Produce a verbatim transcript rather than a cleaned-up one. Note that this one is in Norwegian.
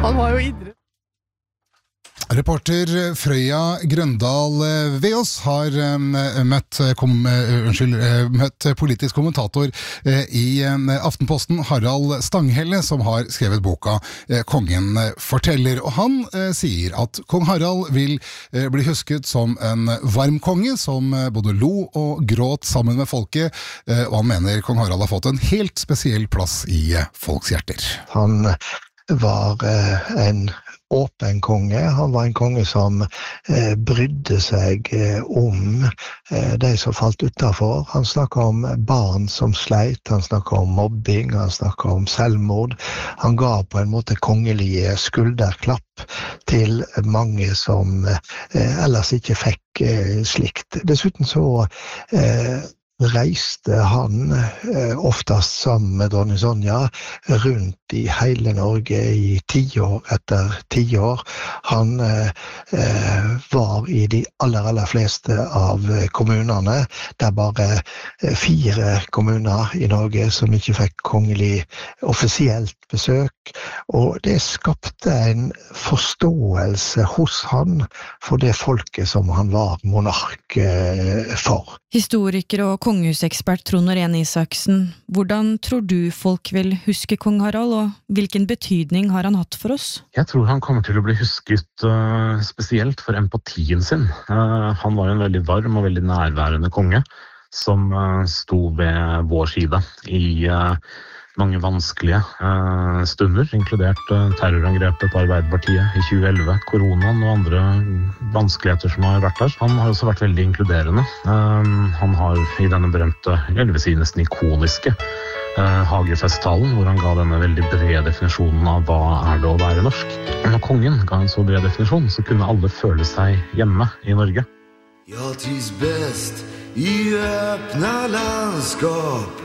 Han var jo idrett. Reporter Frøya Grøndal ved oss har møtt, kom, unnskyld, møtt politisk kommentator i Aftenposten, Harald Stanghelle, som har skrevet boka Kongen forteller. Og han sier at kong Harald vil bli husket som en varm konge, som både lo og gråt sammen med folket, og han mener kong Harald har fått en helt spesiell plass i folks hjerter. Han var en åpen konge. Han var en konge som eh, brydde seg eh, om eh, de som falt utenfor. Han snakket om barn som sleit, han snakket om mobbing, han snakket om selvmord. Han ga på en måte kongelige skulderklapp til mange som eh, ellers ikke fikk eh, slikt. Dessuten så eh, reiste han eh, oftast sammen med dronning Sonja rundt i hele Norge i tiår etter tiår. Han eh, eh, var i de aller, aller fleste av kommunene. Det er bare eh, fire kommuner i Norge som ikke fikk kongelig offisielt besøk, og det skapte en forståelse hos han for det folket som han var monark eh, for. Historiker og kongehusekspert Trond Norén Isaksen, hvordan tror du folk vil huske kong Harald, og hvilken betydning har han hatt for oss? Jeg tror han kommer til å bli husket uh, spesielt for empatien sin. Uh, han var en veldig varm og veldig nærværende konge, som uh, sto ved vår side i uh, mange vanskelige uh, stunder, inkludert uh, terrorangrepet på Arbeiderpartiet i tjue elleve, koronaen og andre vanskeligheter som har vært der. Han har også vært veldig inkluderende. Uh, han har i denne berømte, jeg vil si nesten ikoniske, uh, Hagefesttalen, hvor han ga denne veldig brede definisjonen av hva er det å være norsk. Og når kongen ga en så bred definisjon, så kunne alle føle seg hjemme i Norge. Jag trivs bäst i öppna landskap.